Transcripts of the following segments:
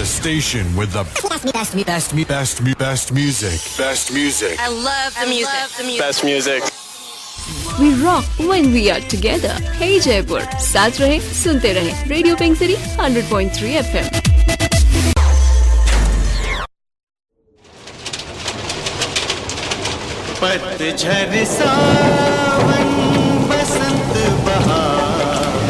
The station with the best music. I love the music. Best music. We rock when we are together. Hey Jaipur, साथ रहे सुनते रहे radio pink city 100.3 FM. पतझड़ सावन बसंत बहार,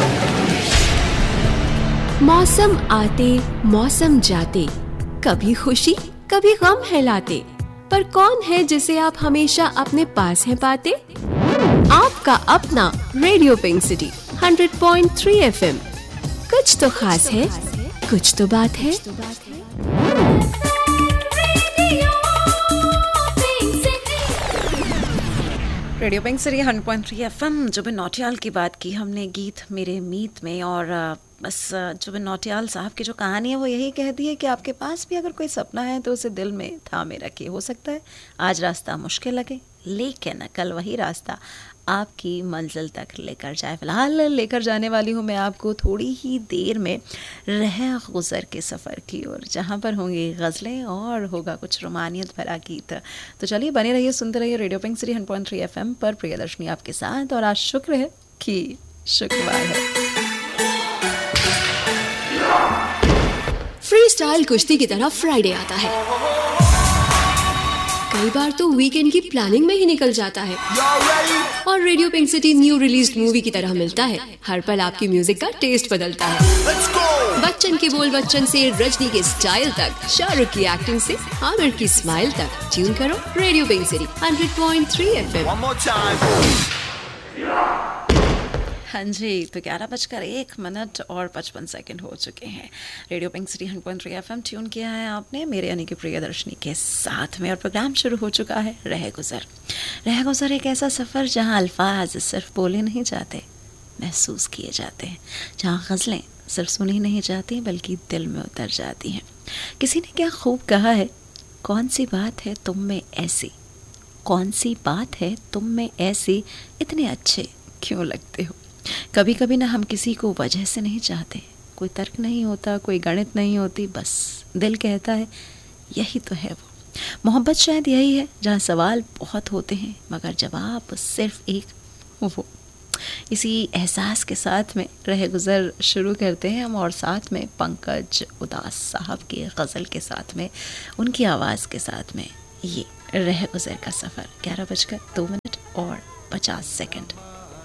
मौसम आते मौसम जाते, कभी खुशी कभी गम है लाते, पर कौन है जिसे आप हमेशा अपने पास हैं पाते? आपका अपना रेडियो पिंक सिटी 100.3 FM. कुछ तो खास है, कुछ तो बात है. Radio pink city 100.3 FM. Zubin Nautiyal की बात की हमने गीत मेरे मीत में, और बस जुबिन नौटियाल साहब की जो कहानी है वो यही कहती है कि आपके पास भी अगर कोई सपना है तो उसे दिल में थामे रखिए. हो सकता है आज रास्ता मुश्किल लगे, लेकिन कल वही रास्ता आपकी मंजिल तक लेकर जाए. फिलहाल लेकर जाने वाली हूँ मैं आपको थोड़ी ही देर में रह गुज़र के सफ़र की ओर, जहाँ पर होंगी गज़लें और होगा कुछ रोमानियत भरा गीत. तो चलिए बने रहिए, सुनते रहिए रेडियो पिंक सिटी 100.3 FM पर. प्रियदर्शनी आपके साथ, और आज शुक्र है कि शुक्रवार है. फ्री स्टाइल कुश्ती की तरह फ्राइडे आता है. कई बार तो वीकेंड की प्लानिंग में ही निकल जाता है, और radio pink city new released movie की तरह मिलता है. हर पल आपकी म्यूजिक का टेस्ट बदलता है. बच्चन के बोल बच्चन से रजनी के स्टाइल तक, शाहरुख की एक्टिंग से आमिर की स्माइल तक, ट्यून करो रेडियो पिंक सिटी 100.3 FM. हाँ जी, तो 11:01 और 55 सेकंड हो चुके हैं. Radio pink city 100.3 FM tune किया है आपने मेरे यानी कि प्रियदर्शनी के साथ में, और प्रोग्राम शुरू हो चुका है रह गुज़र. रह गुज़र एक ऐसा सफ़र जहाँ अल्फाज सिर्फ बोले नहीं जाते, महसूस किए जाते हैं. जहाँ गज़लें सिर्फ सुनी नहीं जाती बल्कि दिल में उतर जाती हैं. किसी ने क्या खूब कहा है, कौन सी बात है तुम में ऐसी, कौन सी बात है तुम में ऐसी, इतने अच्छे क्यों लगते हो. कभी कभी ना हम किसी को वजह से नहीं चाहते, कोई तर्क नहीं होता, कोई गणित नहीं होती, बस दिल कहता है यही तो है वो. मोहब्बत शायद यही है जहाँ सवाल बहुत होते हैं मगर जवाब सिर्फ एक, वो. इसी एहसास के साथ में रह गुज़र शुरू करते हैं हम, और साथ में पंकज उदास साहब की गज़ल के साथ में, उनकी आवाज़ के साथ में ये रह गुज़र का सफ़र. 11:02 और 50 सेकंड.